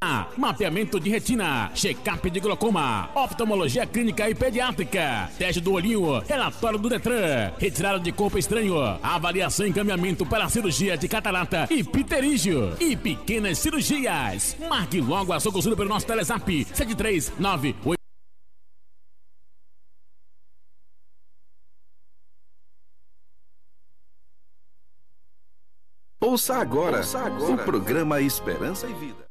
Mapeamento de retina, check-up de glaucoma, oftalmologia clínica e pediátrica, teste do olhinho, relatório do Detran, retirada de corpo estranho, avaliação e encaminhamento para cirurgia de catarata e pterígio e pequenas cirurgias. Marque logo a sua consulta pelo nosso Telezap 739. Ouça agora o programa Esperança e Vida.